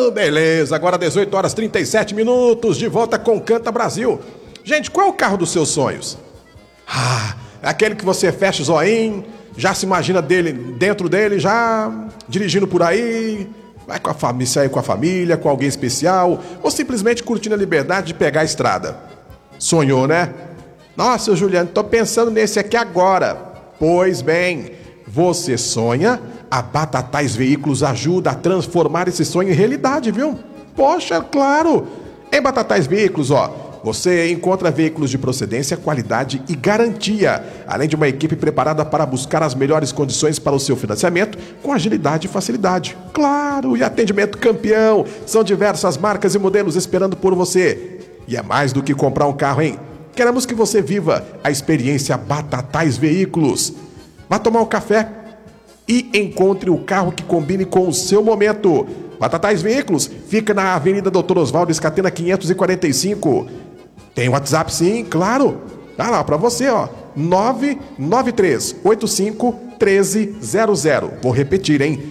Beleza, agora 18 horas 37 minutos, de volta com Canta Brasil. Gente, qual é o carro dos seus sonhos? Aquele que você fecha o zoinho, já se imagina dentro dele, já dirigindo por aí, vai com a família, sair com a família, com alguém especial, ou simplesmente curtindo a liberdade de pegar a estrada. Sonhou, né? Nossa, Juliano, tô pensando nesse aqui agora. Pois bem, você sonha, a Batatais Veículos ajuda a transformar esse sonho em realidade, viu? Poxa, claro! Em Batatais Veículos, você encontra veículos de procedência, qualidade e garantia, além de uma equipe preparada para buscar as melhores condições para o seu financiamento com agilidade e facilidade. Claro, e atendimento campeão. São diversas marcas e modelos esperando por você. E é mais do que comprar um carro, hein? Queremos que você viva a experiência Batatais Veículos. Vá tomar um café e encontre o carro que combine com o seu momento. Batatais Veículos fica na Avenida Doutor Oswaldo Escatena 545. Tem WhatsApp sim, claro. Tá lá pra você, 993-85-1300. Vou repetir, hein?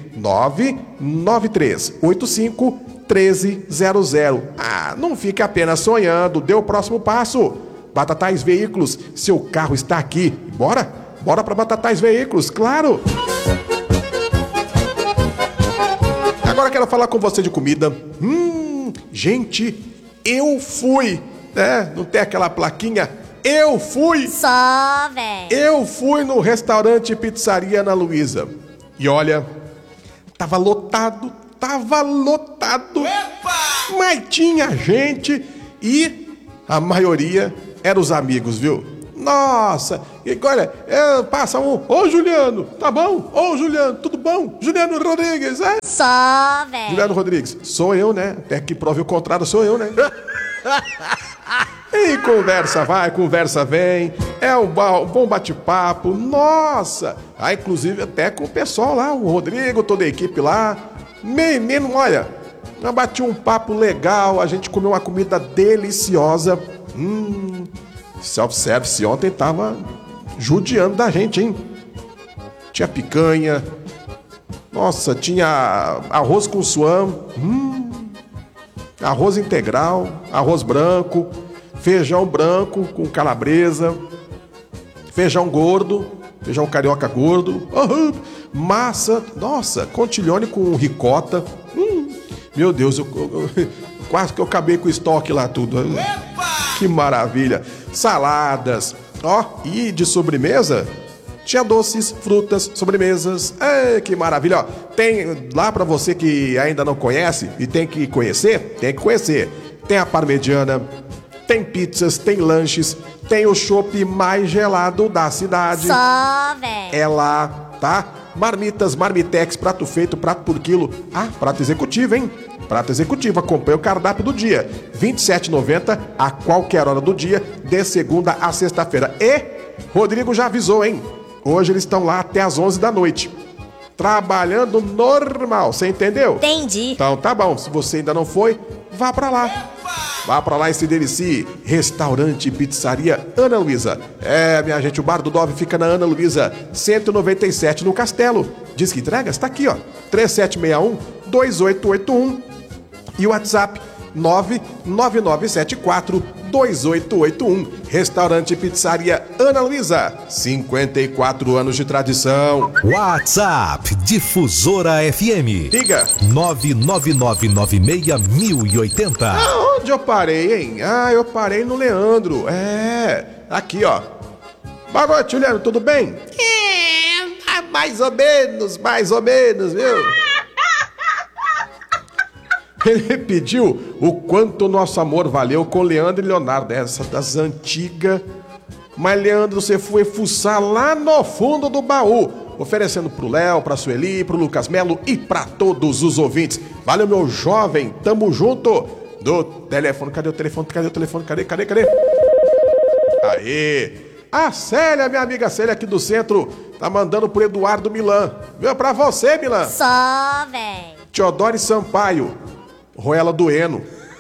993-85-1300. Não fique apenas sonhando, dê o próximo passo. Batatais Veículos, seu carro está aqui. Bora? Bora pra Batatais Veículos, claro! Agora quero falar com você de comida. Gente, eu fui. Não tem aquela plaquinha? Eu fui. Só, velho. Eu fui no restaurante Pizzaria Ana Luísa. E olha, tava lotado. Epa! Mas tinha gente e a maioria eram os amigos, viu? Nossa, e olha, passa um, ô Juliano, tá bom? Ô Juliano, tudo bom? Juliano Rodrigues, Só, velho. Juliano Rodrigues, sou eu, né? Até que prove o contrário, sou eu, né? E conversa vai, conversa vem, é um bom bate-papo, nossa! Inclusive até com o pessoal lá, o Rodrigo, toda a equipe lá. Menino, olha, eu bati um papo legal, a gente comeu uma comida deliciosa. Self-service ontem tava judiando da gente, hein? Tinha picanha, nossa, tinha arroz com suã, arroz integral, arroz branco, feijão branco com calabresa, feijão gordo, feijão carioca gordo, massa, nossa, contiglione com ricota. Meu Deus, quase que eu acabei com o estoque lá tudo. Que maravilha. Saladas, e de sobremesa tinha doces, frutas, sobremesas. Que maravilha, tem lá pra você que ainda não conhece e tem que conhecer, tem a parmegiana, tem pizzas, tem lanches, tem o chopp mais gelado da cidade. Só, velho. É lá, tá? Marmitas, marmitex, prato feito, prato por quilo. Prato executivo, hein? Prato executivo, acompanha o cardápio do dia. R$ 27,90 a qualquer hora do dia, de segunda a sexta-feira. E Rodrigo já avisou, hein? Hoje eles estão lá até as 11 da noite. Trabalhando normal, você entendeu? Entendi. Então tá bom, se você ainda não foi, vá pra lá. Vá pra lá e se delicie. Restaurante e Pizzaria Ana Luísa. Minha gente, o Bar do Dove fica na Ana Luísa, 197 no Castelo. Diz que entregas? Tá aqui, 3761-2881. E o WhatsApp 99974-2881. Restaurante e Pizzaria Ana Luísa, 54 anos de tradição. WhatsApp Difusora FM. Liga 99996-1080. Onde eu parei, hein? Eu parei no Leandro. Aqui, Boa noite, Juliano, tudo bem? Mais ou menos, viu? Ele pediu o quanto o nosso amor valeu com Leandro e Leonardo, essa das antigas. Mas, Leandro, você foi fuçar lá no fundo do baú, oferecendo pro Léo, pra Sueli, pro Lucas Melo e pra todos os ouvintes. Valeu, meu jovem, tamo junto. Do telefone, cadê o telefone? Cadê? Aê! A Célia, minha amiga Célia aqui do centro, tá mandando pro Eduardo Milan. Viu, pra você, Milan. Só, velho. Teodoro Sampaio, Roela Dueno.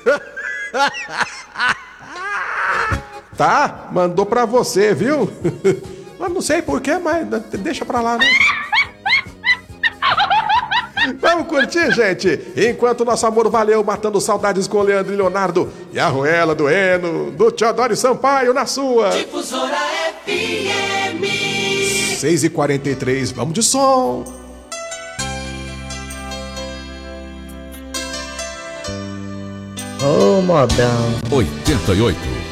Tá? Mandou pra você, viu? Mas não sei porquê, mas deixa pra lá, né? Vamos curtir, gente? Enquanto nosso amor valeu, matando saudades com Leandro e Leonardo. E a Ruela do Eno, do Teodoro Sampaio na sua. Difusora FM. 6h43, vamos de som. Ô, modão. 88.